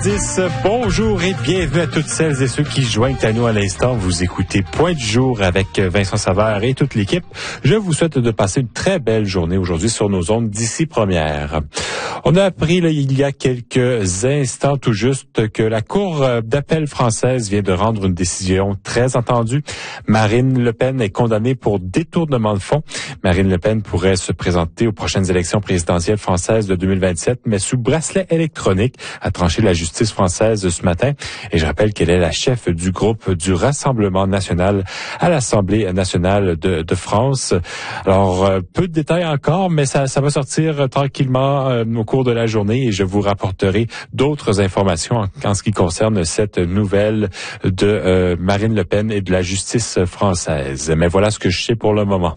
Bonjour et bienvenue à toutes celles et ceux qui joignent à nous à l'instant. Vous écoutez Point du jour avec Vincent Savard et toute l'équipe. Je vous souhaite de passer une très belle journée aujourd'hui sur nos ondes d'ici première. On a appris il y a quelques instants tout juste que la Cour d'appel française vient de rendre une décision très attendue. Marine Le Pen est condamnée pour détournement de fonds. Marine Le Pen pourrait se présenter aux prochaines élections présidentielles françaises de 2027, mais sous bracelet électronique, a tranché la justice française ce matin. Et je rappelle qu'elle est la chef du groupe du Rassemblement national à l'Assemblée nationale de France. Alors, peu de détails encore, mais ça va sortir tranquillement au cours de la journée et je vous rapporterai d'autres informations en ce qui concerne cette nouvelle de Marine Le Pen et de la justice française. Mais voilà ce que je sais pour le moment.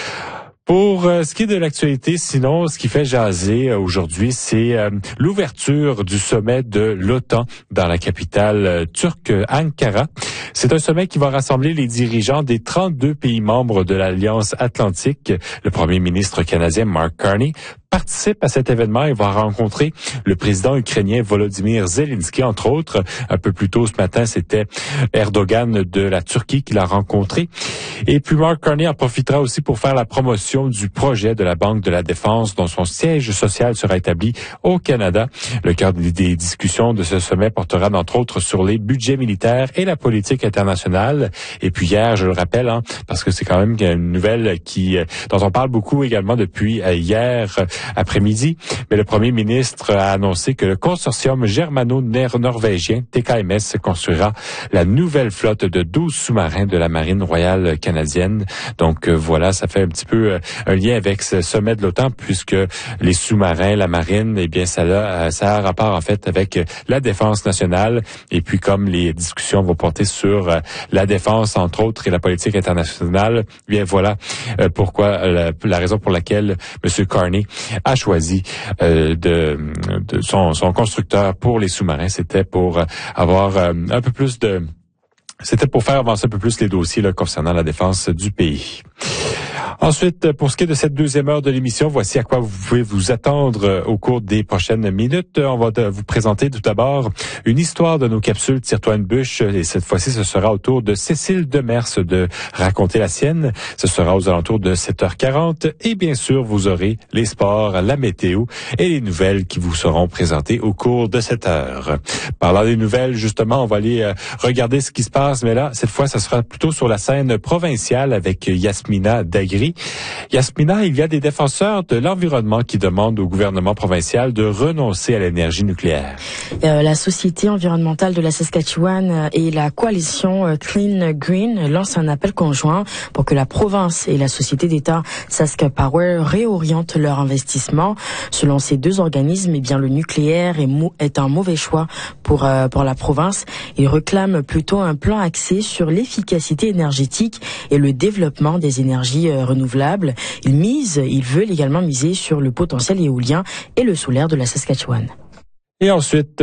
Pour ce qui est de l'actualité, sinon, ce qui fait jaser aujourd'hui, c'est l'ouverture du sommet de l'OTAN dans la capitale turque Ankara. C'est un sommet qui va rassembler les dirigeants des 32 pays membres de l'Alliance Atlantique. Le premier ministre canadien Mark Carney participe à cet événement et va rencontrer le président ukrainien Volodymyr Zelensky, entre autres. Un peu plus tôt ce matin, c'était Erdogan de la Turquie qui l'a rencontré. Et puis Mark Carney en profitera aussi pour faire la promotion du projet de la Banque de la Défense dont son siège social sera établi au Canada. Le cœur des discussions de ce sommet portera entre autres sur les budgets militaires et la politique internationale. Et puis hier, je le rappelle, parce que c'est quand même une nouvelle dont on parle beaucoup également depuis hier après-midi, mais le premier ministre a annoncé que le consortium germano-norvégien TKMS construira la nouvelle flotte de 12 sous-marins de la marine royale canadienne. Donc voilà, ça fait un petit peu un lien avec ce sommet de l'OTAN puisque les sous-marins, la marine, eh bien ça a rapport en fait avec la défense nationale et puis comme les discussions vont porter sur la défense entre autres et la politique internationale, eh bien voilà pourquoi la raison pour laquelle M. Carney a choisi son constructeur pour les sous-marins. C'était pour avoir un peu plus c'était pour faire avancer un peu plus les dossiers concernant la défense du pays. Ensuite, pour ce qui est de cette deuxième heure de l'émission, voici à quoi vous pouvez vous attendre au cours des prochaines minutes. On va vous présenter tout d'abord une histoire de nos capsules Tire-toi une bûche. Et cette fois-ci, ce sera au tour de Cécile Demers de raconter la sienne. Ce sera aux alentours de 7h40. Et bien sûr, vous aurez les sports, la météo et les nouvelles qui vous seront présentées au cours de cette heure. Parlant des nouvelles, justement, on va aller regarder ce qui se passe. Mais là, cette fois, ça sera plutôt sur la scène provinciale avec Yasmina Dagri. Yasmina, il y a des défenseurs de l'environnement qui demandent au gouvernement provincial de renoncer à l'énergie nucléaire. La Société environnementale de la Saskatchewan et la coalition Clean Green lancent un appel conjoint pour que la province et la société d'État SaskPower réorientent leur investissement. Selon ces deux organismes, eh bien, le nucléaire est un mauvais choix pour la province. Ils réclament plutôt un plan axé sur l'efficacité énergétique et le développement des énergies renouvelables. Ils veulent également miser sur le potentiel éolien et le solaire de la Saskatchewan. Et ensuite,